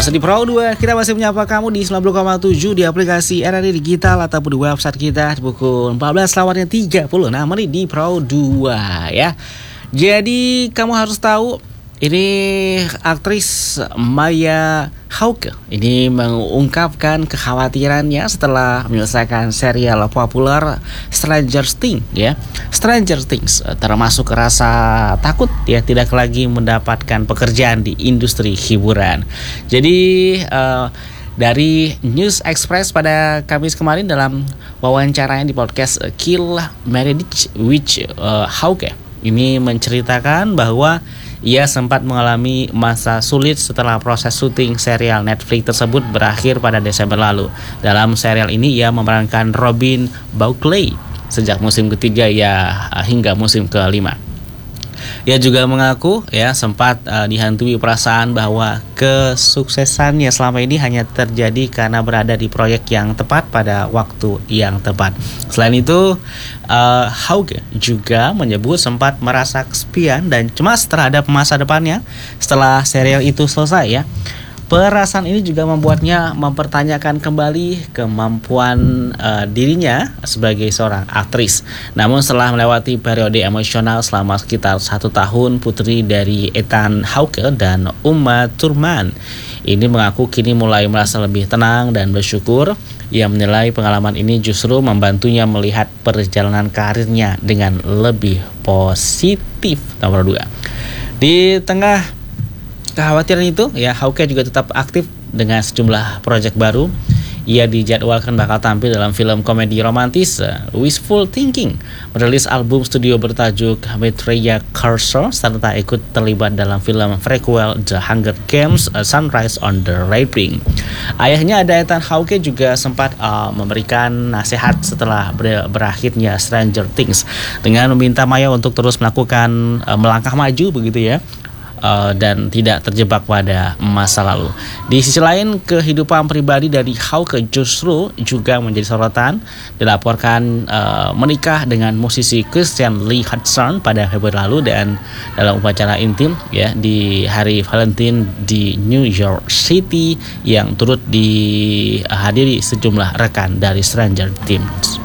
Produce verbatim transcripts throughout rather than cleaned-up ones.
Yes, di Pro dua kita masih menyapa kamu di sembilan puluh koma tujuh di aplikasi R R I Digital ataupun di website kita di pukul empat belas lewatnya tiga puluh. Nah, mari di Pro dua ya. Jadi kamu harus tahu ini aktris Maya Hawke ini mengungkapkan kekhawatirannya setelah menyelesaikan serial populer Stranger Things ya. Stranger Things termasuk rasa takut ya tidak lagi mendapatkan pekerjaan di industri hiburan. Jadi uh, dari News Express pada Kamis kemarin dalam wawancaranya di podcast Kill Meredith with uh, Hawke ini menceritakan bahwa ia sempat mengalami masa sulit setelah proses syuting serial Netflix tersebut berakhir pada Desember lalu. Dalam serial ini ia memerankan Robin Buckley sejak musim ketiga ya hingga musim kelima. Ia juga mengaku ya sempat uh, dihantui perasaan bahwa kesuksesannya selama ini hanya terjadi karena berada di proyek yang tepat pada waktu yang tepat. Selain itu, uh, Hawke juga menyebut sempat merasa kesepian dan cemas terhadap masa depannya setelah serial itu selesai ya. Perasaan ini juga membuatnya mempertanyakan kembali kemampuan uh, dirinya sebagai seorang aktris. Namun setelah melewati periode emosional selama sekitar satu tahun, putri dari Ethan Hawke dan Uma Thurman ini mengaku kini mulai merasa lebih tenang dan bersyukur. Ia menilai pengalaman ini justru membantunya melihat perjalanan karirnya dengan lebih positif. Nomor dua, di tengah kekhawatiran itu ya, Hawke juga tetap aktif dengan sejumlah proyek baru. Ia dijadwalkan bakal tampil dalam film komedi romantis uh, Wishful Thinking, merilis album studio bertajuk Betrayal Cursor, serta ikut terlibat dalam film prequel The Hunger Games uh, Sunrise on the Red Ring. Ayahnya ada Ethan Hawke juga sempat uh, memberikan nasihat setelah ber- berakhirnya Stranger Things dengan meminta Maya untuk terus melakukan uh, melangkah maju begitu ya. Uh, dan tidak terjebak pada masa lalu. Di sisi lain, kehidupan pribadi dari Hawke justru juga menjadi sorotan. Dilaporkan uh, menikah dengan musisi Christian Lee Hudson pada Februari lalu dan dalam upacara intim ya di hari Valentine di New York City yang turut dihadiri sejumlah rekan dari Stranger Things.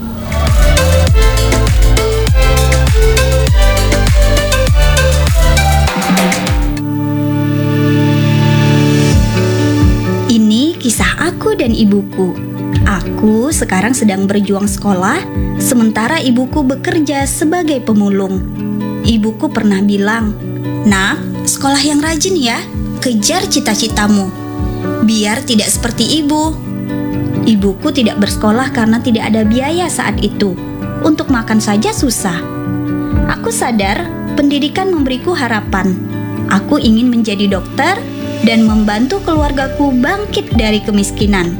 Kisah aku dan ibuku. Aku sekarang sedang berjuang sekolah, sementara ibuku bekerja sebagai pemulung. Ibuku pernah bilang, "Nak, sekolah yang rajin ya, kejar cita-citamu, biar tidak seperti ibu." Ibuku tidak bersekolah karena tidak ada biaya saat itu. Untuk makan saja susah. Aku sadar pendidikan memberiku harapan. Aku ingin menjadi dokter dan membantu keluargaku bangkit dari kemiskinan.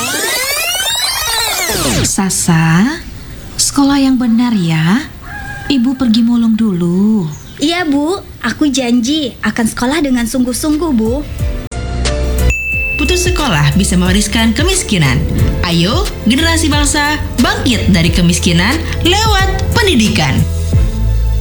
Sasa, sekolah yang benar ya. Ibu pergi mulung dulu. Iya Bu, aku janji akan sekolah dengan sungguh-sungguh Bu. Putus sekolah bisa mewariskan kemiskinan. Ayo, generasi bangsa bangkit dari kemiskinan lewat pendidikan.